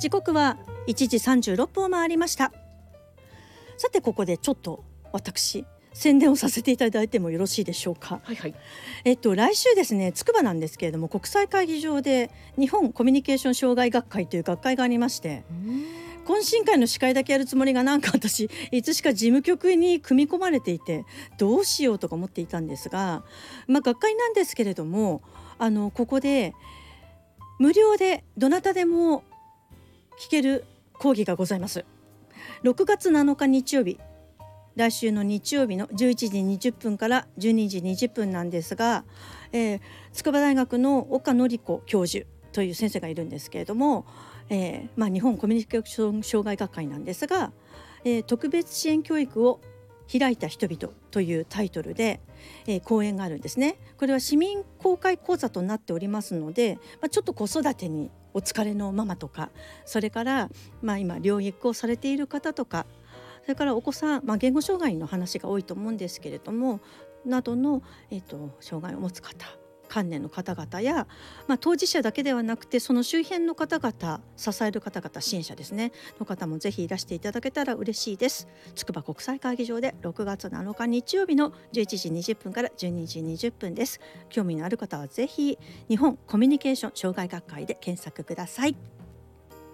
時刻は1時36分を回りました。さてここでちょっと私宣伝をさせていただいてもよろしいでしょうか。 はいはい。 来週ですね、つくばなんですけれども、国際会議場で日本コミュニケーション障害学会という学会がありまして、懇親会の司会だけやるつもりがなんか私いつしか事務局に組み込まれていてどうしようとか思っていたんですが、学会なんですけれどもここで無料でどなたでも聞ける講義がございます。6月7日日曜日、来週の日曜日の11時20分から12時20分なんですが、筑波大学の岡典子教授という先生がいるんですけれども、日本コミュニケーション障害学会なんですが、特別支援教育を開いた人々というタイトルで、講演があるんですね。これは市民公開講座となっておりますので、ちょっと子育てにお疲れのママとか、それから、今療育をされている方とか、それからお子さん、言語障害の話が多いと思うんですけれどもなどの、障害を持つ方、観念の方々や、当事者だけではなくてその周辺の方々、支える方々、支援者ですねの方もぜひいらしていただけたら嬉しいです。筑波国際会議場で6月7日日曜日の11時20分から12時20分です。興味のある方はぜひ日本コミュニケーション障害学会で検索ください。